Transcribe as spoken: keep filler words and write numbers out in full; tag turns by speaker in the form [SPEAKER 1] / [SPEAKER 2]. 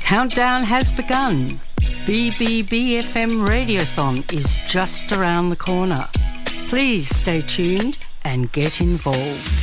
[SPEAKER 1] countdown has begun. B B B F M Radiothon is just around the corner. Please stay tuned and get involved.